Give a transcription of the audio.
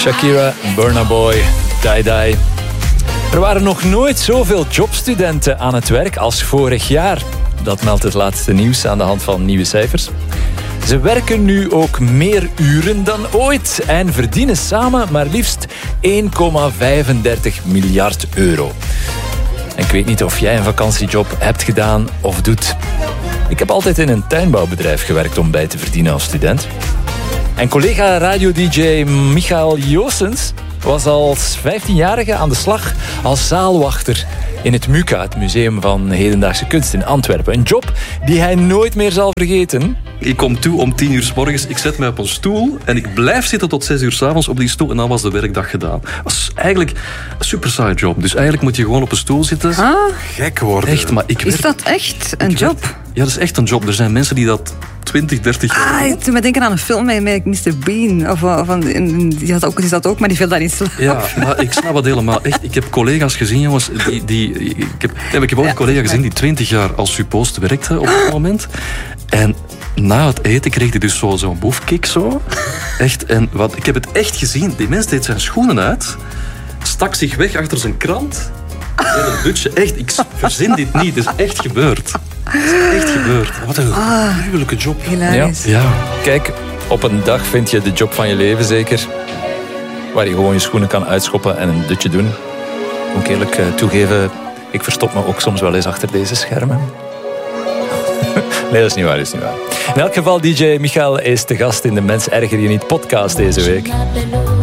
Shakira, Burna Boy, Die Die. Er waren nog nooit zoveel jobstudenten aan het werk als vorig jaar. Dat meldt het laatste nieuws aan de hand van nieuwe cijfers. Ze werken nu ook meer uren dan ooit en verdienen samen maar liefst 1,35 miljard euro. En ik weet niet of jij een vakantiejob hebt gedaan of doet. Ik heb altijd in een tuinbouwbedrijf gewerkt om bij te verdienen als student. En collega radio-dj Michael Joosens was als 15-jarige aan de slag als zaalwachter in het MUCA, het Museum van Hedendaagse Kunst in Antwerpen. Een job die hij nooit meer zal vergeten. Ik kom toe om 10 uur 's morgens, ik zet mij op een stoel en ik blijf zitten tot 6 uur 's avonds op die stoel en dan was de werkdag gedaan. Dat was eigenlijk een super saai job. Dus eigenlijk moet je gewoon op een stoel zitten. Gek worden. Echt, maar Is dat echt een job? Ja, dat is echt een job. Er zijn mensen die dat 20, 30 jaar... Ik doe me denken aan een film met Mr. Bean. Die zat ook, maar die viel daar in slaap. Ja, maar ik snap het helemaal. Echt, ik heb collega's gezien, jongens. Ik heb ook een collega gezien die 20 jaar als suppost werkte op dat moment. En na het eten kreeg hij dus zo'n boefkick zo. Echt, en ik heb het echt gezien. Die mens deed zijn schoenen uit, stak zich weg achter zijn krant. En een dutje. Echt, ik verzin dit niet. Het is echt gebeurd. Het is echt gebeurd. Wat een gruwelijke job. Hilarisch. Ja. Kijk, op een dag vind je de job van je leven zeker. Waar je gewoon je schoenen kan uitschoppen en een dutje doen. Moet ik eerlijk toegeven, ik verstop me ook soms wel eens achter deze schermen. Nee, dat is niet waar, dat is niet waar. In elk geval, DJ Michael is te gast in de Mens Erger Je Niet podcast deze week.